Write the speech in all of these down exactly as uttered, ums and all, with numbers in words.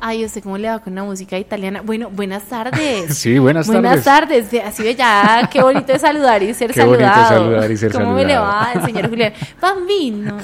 Ay, ¿usted cómo le va con la música italiana? Bueno, buenas tardes. Sí, buenas tardes. Buenas tardes. Así de ya, qué bonito es saludar y ser qué saludado. Qué bonito saludar y ser ¿Cómo saludado. me le va, señor Julián? Bambino.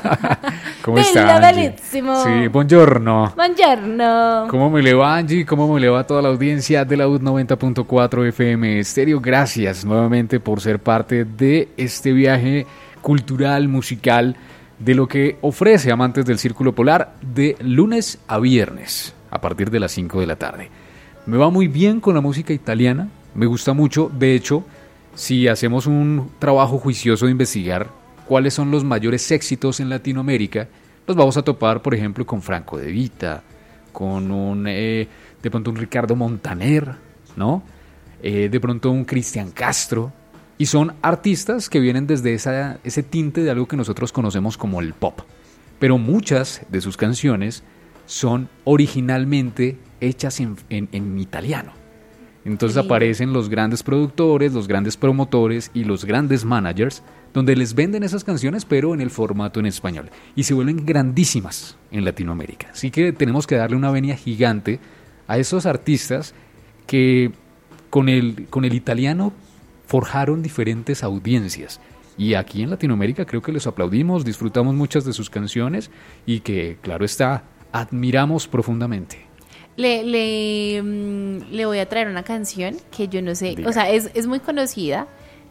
¿Cómo está, Angie? Bellissimo. Sí, buongiorno. Buongiorno. ¿Cómo me le va, Angie? ¿Cómo me le va a toda la audiencia de la U noventa punto cuatro F M Estéreo? Gracias nuevamente por ser parte de este viaje cultural, musical, de lo que ofrece Amantes del Círculo Polar de lunes a viernes a partir de las cinco de la tarde. Me va muy bien con la música italiana, me gusta mucho. De hecho, si hacemos un trabajo juicioso de investigar cuáles son los mayores éxitos en Latinoamérica, los vamos a topar, por ejemplo, con Franco De Vita, con un eh, de pronto un Ricardo Montaner, ¿no? Eh, de pronto un Cristian Castro. Y son artistas que vienen desde esa, ese tinte de algo que nosotros conocemos como el pop. Pero muchas de sus canciones son originalmente hechas en, en, en italiano. Entonces sí. Aparecen los grandes productores, los grandes promotores y los grandes managers, donde les venden esas canciones, pero en el formato en español. Y se vuelven grandísimas en Latinoamérica. Así que tenemos que darle una venia gigante a esos artistas que con el, con el italiano forjaron diferentes audiencias, y aquí en Latinoamérica creo que les aplaudimos, disfrutamos muchas de sus canciones y que, claro está, admiramos profundamente. Le, le, le voy a traer una canción que yo no sé, Diga. o sea, es, es muy conocida,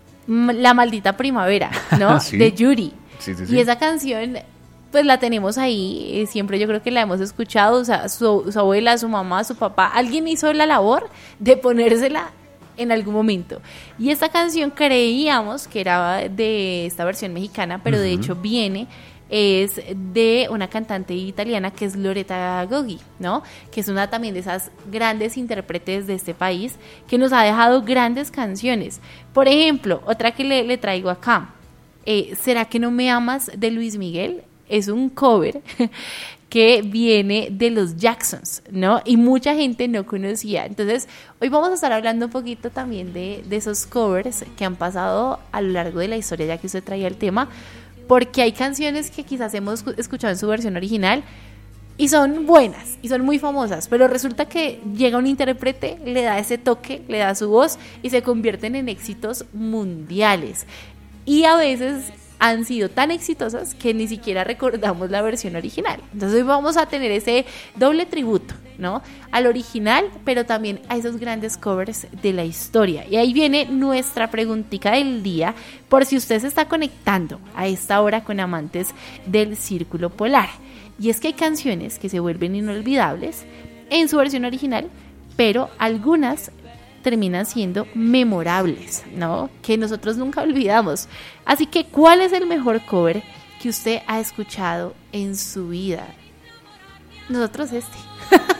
La Maldita Primavera, ¿no? ¿Sí? De Yuri. Sí, sí, sí. Y esa canción, pues la tenemos ahí, siempre yo creo que la hemos escuchado, o sea, su, su abuela, su mamá, su papá, alguien hizo la labor de ponérsela en algún momento. Y esta canción creíamos que era de esta versión mexicana, pero uh-huh. de hecho viene, es de una cantante italiana que es Loretta Goggi, ¿no? Que es una también de esas grandes intérpretes de este país que nos ha dejado grandes canciones. Por ejemplo, otra que le, le traigo acá, eh, ¿Será que no me amas? De Luis Miguel. Es un cover que viene de los Jacksons, ¿no? Y mucha gente no conocía. Entonces, hoy vamos a estar hablando un poquito también de, de esos covers que han pasado a lo largo de la historia, ya que usted traía el tema, porque hay canciones que quizás hemos escuchado en su versión original y son buenas, y son muy famosas, pero resulta que llega un intérprete, le da ese toque, le da su voz, y se convierten en éxitos mundiales. Y a veces han sido tan exitosas que ni siquiera recordamos la versión original. Entonces hoy vamos a tener ese doble tributo, ¿no? Al original, pero también a esos grandes covers de la historia. Y ahí viene nuestra preguntita del día, por si usted se está conectando a esta hora con Amantes del Círculo Polar. Y es que hay canciones que se vuelven inolvidables en su versión original, pero algunas terminan siendo memorables, ¿no? Que nosotros nunca olvidamos. Así que, ¿cuál es el mejor cover que usted ha escuchado en su vida? Nosotros este.